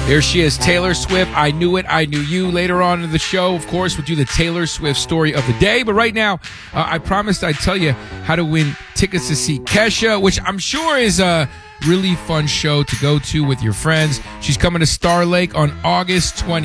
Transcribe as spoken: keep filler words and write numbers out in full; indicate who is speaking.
Speaker 1: There she is, Taylor Swift. I Knew It, I Knew You. Later on in the show, of course, we'll do the Taylor Swift story of the day. But right now, uh, I promised I'd tell you how to win tickets to see Kesha, which I'm sure is a really fun show to go to with your friends. She's coming to Star Lake on August twentieth.